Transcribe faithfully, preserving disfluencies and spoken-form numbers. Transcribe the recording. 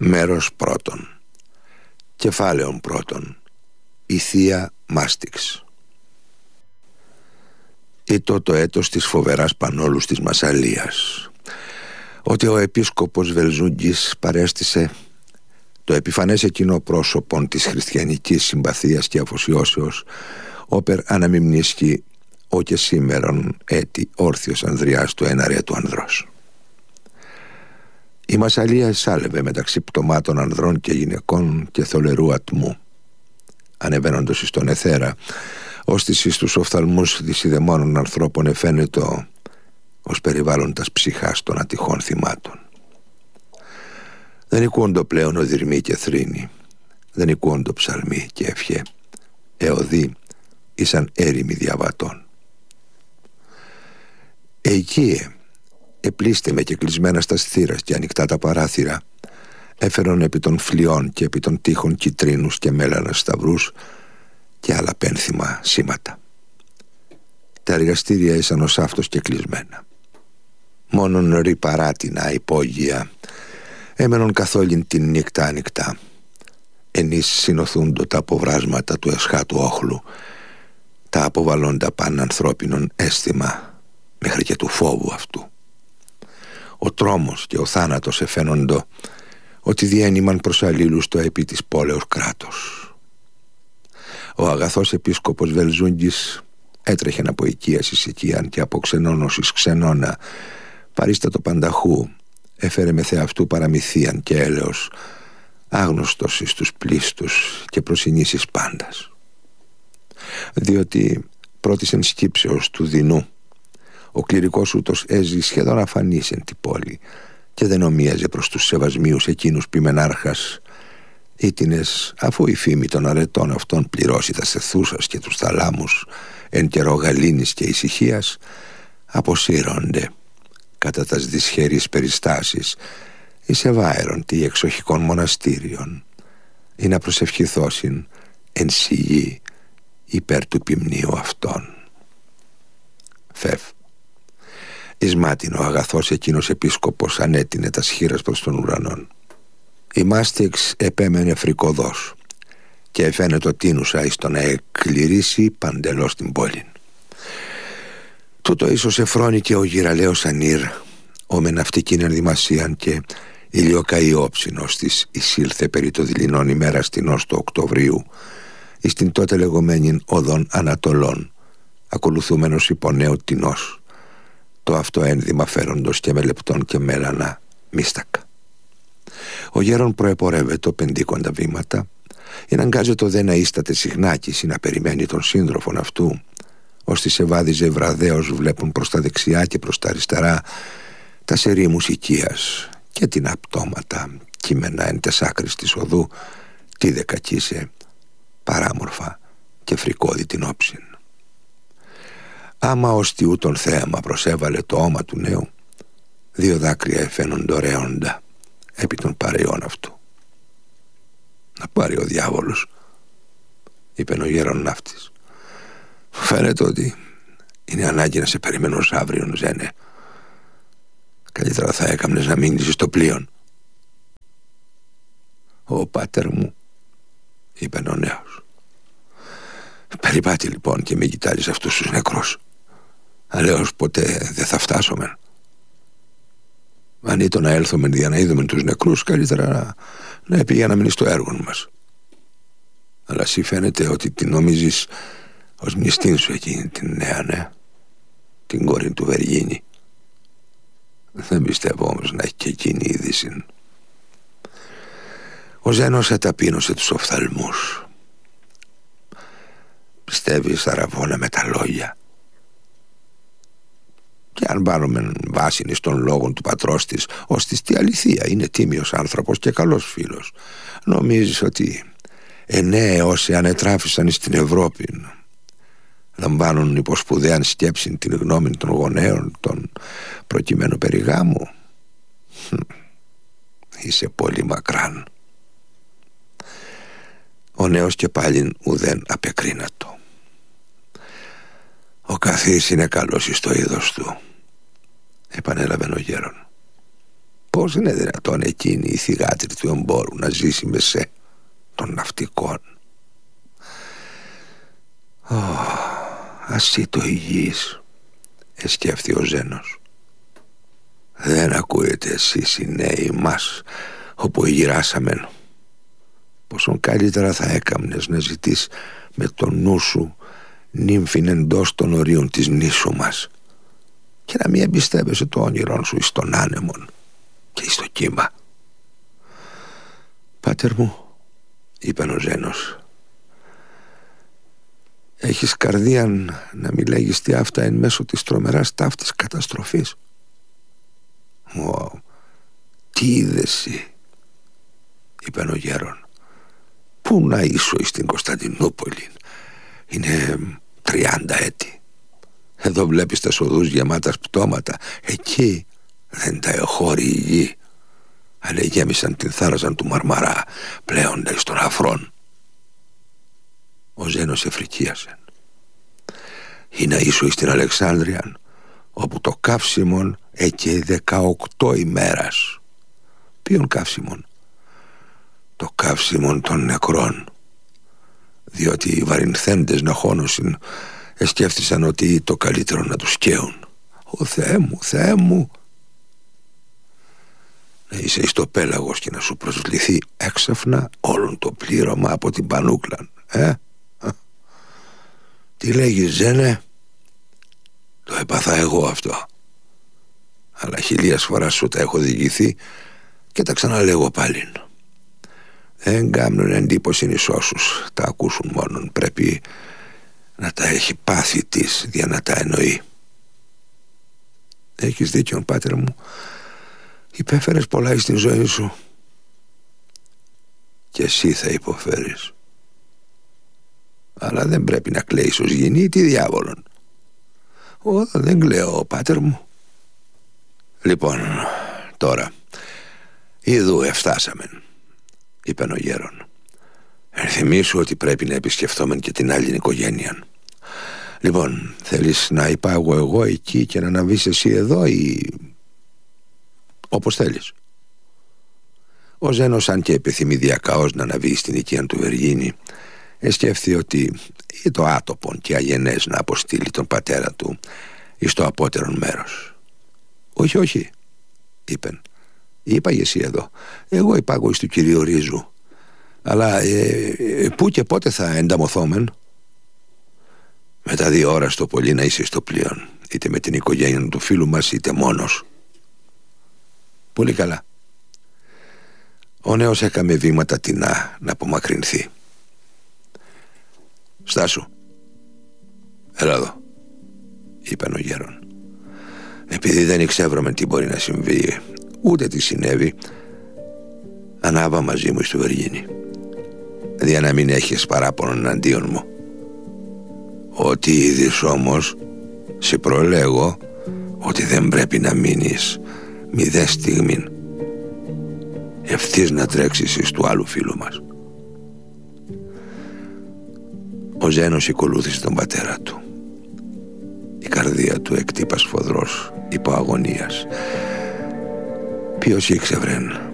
Μέρος πρώτον. Κεφάλαιον πρώτον. Η Θεία Μάστιξ. Ήτο το έτος της φοβεράς πανόλους της Μασσαλίας, ότι ο επίσκοπος Βελζούγκης παρέστησε το επιφανές εκείνο πρόσωπον της χριστιανικής συμπαθίας και αφοσιώσεως, όπερ αναμιμνίσχει ο και σήμερον έτη όρθιος Ανδριάς του έναρετου ανδρός. Η Μασσαλία εισάλευε μεταξύ πτωμάτων ανδρών και γυναικών και θολερού ατμού, ανεβαίνοντος εις τον εθέρα, ώστις εις τους οφθαλμούς δυσιδαιμόνων ανθρώπων εφαίνεται ως περιβάλλοντας ψυχάς των ατυχών θυμάτων. Δεν οικούντο πλέον οδυρμοί και θρήνοι, δεν οικούντο ψαλμοί και ευχέ, εωδοί ήσαν έρημοι διαβατών. Εκείε επλήστε με και κλεισμένα στα στήρας και ανοιχτά τα παράθυρα, έφερον επί των φλοιών και επί των τείχων κιτρίνους και μέλανας σταυρούς και άλλα πένθυμα σήματα. Τα εργαστήρια ήσαν ως αυτός και κλεισμένα. Μόνον ρη παράτινα υπόγεια έμενον καθόλην την νύχτα ανοιχτά, ενείς συνοθούντο τα αποβράσματα του εσχάτου όχλου, τα αποβαλλόντα παν ανθρώπινον αίσθημα μέχρι και του φόβου αυτού. Ο τρόμος και ο θάνατος εφαίνοντο ότι διένυμαν προς αλλήλους το επί της πόλεως κράτος. Ο αγαθός επίσκοπος Βελζούγκης έτρεχεν από οικίας εις οικίαν και από ξενώνος εις ξενώνα, παρίστατο πανταχού, έφερε με θεαυτού παραμυθίαν και έλεος, άγνωστος εις τους πλήστους και προσινήσεις πάντας. Διότι πρώτης εν σκύψεως του δεινού, ο κληρικός ούτως έζει σχεδόν αφανής εν τη πόλη και δεν ομοίαζε προς τους σεβασμίους εκείνους ποιμενάρχας, ήτινες, αφού η φήμη των αρετών αυτών πληρώσει τα σεθούσας και τους θαλάμους εν καιρό γαλήνης και ησυχίας, αποσύρονται κατά τας δυσχερείς περιστάσεις εις ευάερον τι εξοχικών μοναστήριων, ή να προσευχηθώσιν εν σιγή υπέρ του ποιμνίου αυτών. Φεύ. Εις μάτιν ο αγαθός εκείνος επίσκοπος ανέτεινε τα σχήρας προς τον ουρανόν. Η Μάστιξ επέμενε φρικοδός και εφαίνεται τίνουσα εις το να εκκληρήσει παντελώς την πόλη. Τούτο ίσως εφρόνηκε ο γυραλαίος Ανήρ, ο μεν αυτικήν ενδυμασίαν και ηλιοκαή όψινος της εισήλθε περί το δειλινών ημέρας τινός του Οκτωβρίου εις την τότε λεγόμενην οδόν Ανατολών, ακολουθούμενος υπονέου τινός, το αυτό ένδυμα φέροντος και με λεπτών και μέλανα μίστακα. Ο γέρον προεπορεύεται πεντήκοντα βήματα, εναγκάζεται δε να ίσταται συχνάκης ή να περιμένει τον σύντροφον αυτού, ώστε σε βάδιζε βραδέως βλέπουν προς τα δεξιά και προς τα αριστερά τα σερήμους οικίας και την απτώματα κείμενα εν τες άκρης της οδού, τι δε κακίσε παράμορφα και φρικώδη την όψιν. Άμα ως τι ούτων θέαμα προσέβαλε το όμα του νέου, δύο δάκρυα εφαίνονται ωραίοντα επί των παρεών αυτού. «Να πάρει ο διάβολος», είπε ο γέρον ναύτης. «Φαίνεται ότι είναι ανάγκη να σε περιμένω ως αύριον, Ζένε. Καλύτερα θα έκαμνες να μείνεις στο πλοίον». «Ο πάτερ μου», είπε ο νέος. «Περιπάτη λοιπόν και μην κοιτάζεις αυτούς τους νεκρούς. Αλλιώς ποτέ δεν θα φτάσουμε. Αν ήταν να έλθουμε για να είδουμε τους νεκρούς, καλύτερα να, να πήγαμε στο έργο μας. Αλλά εσύ φαίνεται ότι την νομίζεις ως μνηστήν σου εκείνη την νέα, ναι, την κόρη του Βεργίνη. Δεν πιστεύω όμως να έχει και εκείνη είδηση». Ο Ζένος αταπείνωσε τους οφθαλμούς. «Πιστεύεις αραβώνα με τα λόγια? Και αν πάρουμε βάση των λόγων του πατρός της, ως της τη αληθεία είναι τίμιος άνθρωπος και καλός φίλος, νομίζεις ότι εννέα όσοι ανετράφησαν στην Ευρώπη λαμβάνουν υποσπουδαίαν σκέψη την γνώμη των γονέων των προκειμένου περιγάμου? Είσαι πολύ μακράν». Ο νέος και πάλιν ουδέν απεκρίνατο. «Ο καθής είναι καλός εις το είδος του», επανέλαβε ο γέρον. Πώς είναι δυνατόν εκείνη η θυγάτρη του εμπόρου να ζήσει με σε των ναυτικών? Oh, ασύ το υγιής, εσκέφθη ο Ζένος. Δεν ακούετε εσείς οι νέοι μας όπου γυράσαμεν πόσον καλύτερα θα έκαμνες να ζητείς με το νου σου νύμφην εντός των ορίων της νήσου μας και να μην εμπιστεύεσαι το όνειρόν σου εις τον άνεμον και εις το κύμα. Πάτερ μου, είπε ο Ζένος, έχεις καρδία να μην λέγεις τι αυτά εν μέσω της τρομεράς ταύτης καταστροφής? Ω, τι είδες εσύ, είπε ο γέρον. Πού να ήσω εις την Κωνσταντινούπολη? Είναι τριάντα έτη. Εδώ βλέπεις τα οδούς γεμάτας πτώματα. Εκεί δεν τα εχώρει η γη, αλλά γέμισαν την θάλασσα του Μαρμαρά πλέοντα εις των αφρών. Ο Ζένος εφρικίασε. Ή να ήσω εις την Αλεξάνδρεια, όπου το καύσιμον έκαιε δεκαοκτώ ημέρας. Ποιον καύσιμον? Το καύσιμον των νεκρών, διότι οι βαρυνθέντες να χώνωσιν εσκέφθησαν ότι το καλύτερο να τους καίουν. Ω Θεέ μου, Θεέ μου, να είσαι εις το πέλαγος και να σου προσβληθεί έξαφνα όλον το πλήρωμα από την πανούκλαν. Ε, τι λέγεις, Ζένε? Το έπαθα εγώ αυτό, αλλά χιλίας φοράς σου τα έχω διηγηθεί και τα ξαναλέγω πάλιν. Δεν κάνουν εντύπωση εις όσους τα ακούσουν μόνον. Πρέπει να τα έχει πάθει της για να τα εννοεί. Έχεις δίκιο, πάτερ μου. Υπέφερες πολλά στην ζωή σου και εσύ θα υποφέρεις. Αλλά δεν πρέπει να κλαίεις ως γυνή, τι διάβολον. Ω, δεν κλαίω, πάτερ μου. Λοιπόν, τώρα ειδού εφτάσαμεν, είπε ο γέρον. Ενθυμίσου ότι πρέπει να επισκεφθόμεν και την άλλη οικογένεια. Λοιπόν, θέλεις να υπάγω εγώ εκεί και να αναβείς εσύ εδώ, ή όπως θέλεις? Ο Ζένος, αν και επιθυμεί διακαώς να αναβεί στην οικία του Βεργίνη, εσκέφθη ότι ή το άτοπον και αγενές να αποστείλει τον πατέρα του εις το απότερον μέρος. Όχι, όχι, είπεν. Είπαγε εσύ εδώ. Εγώ υπάγω εις του κυρίου Ρίζου. Αλλά ε, ε, πού και πότε θα ενταμωθόμεν? Μετά δύο ώρες το πολύ να είσαι στο πλοίο, είτε με την οικογένεια του φίλου μας είτε μόνος. Πολύ καλά. Ο νέος έκαμε βήματα τεινά να απομακρυνθεί. Στάσου, έλα εδώ, είπαν ο γέρον. Επειδή δεν εξεύρωμεν τι μπορεί να συμβεί, ούτε τι συνέβη, ανάβα μαζί μου στο Βεργίνη, δια να μην έχεις παράπονο εναντίον μου. Ό,τι είδεις όμως, σε προλέγω ότι δεν πρέπει να μείνεις μηδέ στιγμήν, ευθύς να τρέξεις εις του άλλου φίλου μας. Ο Ζένος ακολούθησε τον πατέρα του. Η καρδία του εκτύπα σφοδρός υπό αγωνίας. Ποιος ήξευρεν